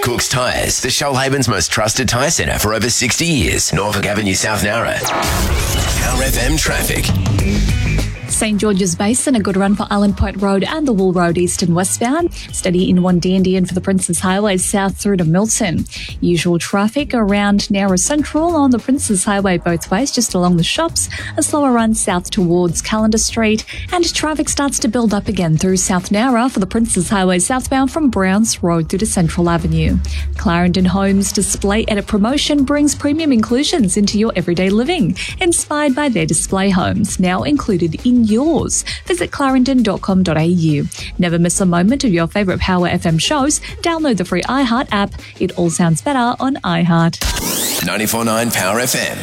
Cook's Tyres, the Shoalhaven's most trusted tyre centre for over 60 years. Norfolk Avenue, South Nowra. Power FM traffic. St George's Basin, a good run for Island Point Road and the Wool Road east and westbound. Steady in Wandindian and for the Princes Highway south through to Milton. Usual traffic around Nowra Central on the Princes Highway both ways, just along the shops. A slower run south towards Calendar Street. And traffic starts to build up again through South Nowra for the Princes Highway southbound from Browns Road through to Central Avenue. Clarendon Homes Display Edit promotion brings premium inclusions into your everyday living. Inspired by their display homes, now included in yours. Visit clarendon.com.au. Never miss a moment of your favourite Power FM shows. Download the free iHeart app. It all sounds better on iHeart. 94.9 Power FM.